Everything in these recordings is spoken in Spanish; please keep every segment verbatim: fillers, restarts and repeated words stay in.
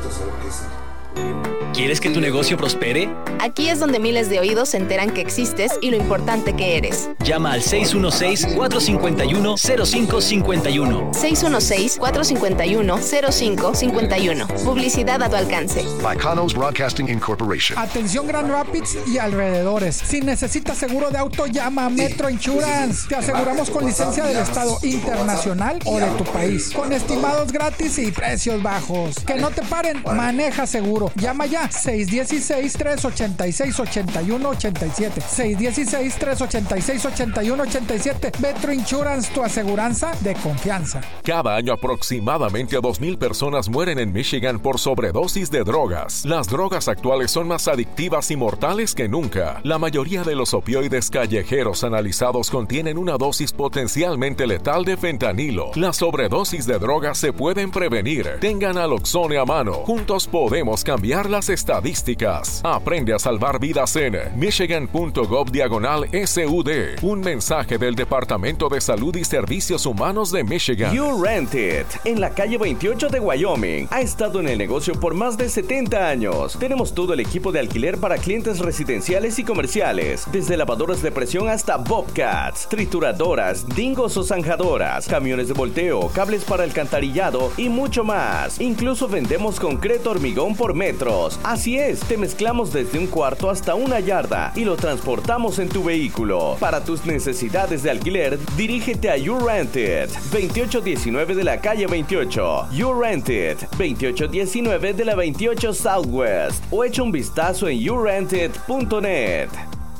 ¿Quieres que tu negocio prospere? Aquí es donde miles de oídos se enteran que existes y lo importante que eres. Llama al seis uno seis, cuatro cinco uno, cero cinco cinco uno. seis uno seis, cuatro cinco uno, cero cinco cinco uno. Publicidad a tu alcance. Bacanos Broadcasting Incorporation. Atención Grand Rapids y alrededores. Si necesitas seguro de auto, llama a Metro Insurance. Te aseguramos con licencia del estado, internacional o de tu país. Con estimados gratis y precios bajos. Que no te paren, maneja seguro. Llama ya, seis uno seis, tres ocho seis, ocho uno ocho siete. seis uno seis, tres ocho seis, ocho uno ocho siete. Metro Insurance, tu aseguranza de confianza. Cada año aproximadamente dos mil personas mueren en Michigan por sobredosis de drogas. Las drogas actuales son más adictivas y mortales que nunca. La mayoría de los opioides callejeros analizados contienen una dosis potencialmente letal de fentanilo. Las sobredosis de drogas se pueden prevenir. Tengan Naloxone a mano. Juntos podemos cambiar las estadísticas. Aprende a salvar vidas en michigan.gov diagonal S U D. Un mensaje del Departamento de Salud y Servicios Humanos de Michigan. You Rent It, en la calle veintiocho de Wyoming. Ha estado en el negocio por más de setenta años. Tenemos todo el equipo de alquiler para clientes residenciales y comerciales, desde lavadoras de presión hasta bobcats, trituradoras, dingos o zanjadoras, camiones de volteo, cables para alcantarillado y mucho más. Incluso vendemos concreto hormigón por metros. Así es, te mezclamos desde un cuarto hasta una yarda y lo transportamos en tu vehículo. Para tus necesidades de alquiler, dirígete a You Rent It, veintiocho diecinueve de la calle veintiocho. You Rent It, veintiocho diecinueve de la veintiocho Southwest, o echa un vistazo en you rent it punto net.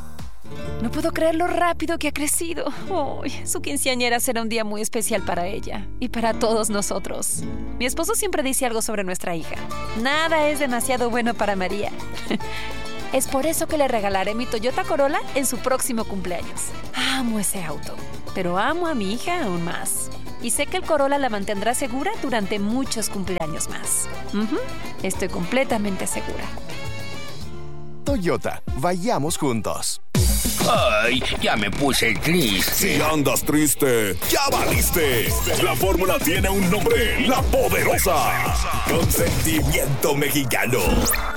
No puedo creer lo rápido que ha crecido. Oh, su quinceañera será un día muy especial para ella y para todos nosotros. Mi esposo siempre dice algo sobre nuestra hija. Nada es demasiado bueno para María. Es por eso que le regalaré mi Toyota Corolla en su próximo cumpleaños. Amo ese auto, pero amo a mi hija aún más. Y sé que el Corolla la mantendrá segura durante muchos cumpleaños más. Uh-huh. Estoy completamente segura. Toyota, vayamos juntos. Ay, ya me puse triste. Si andas triste, ya valiste. La fórmula tiene un nombre: La Poderosa. Consentimiento Mexicano.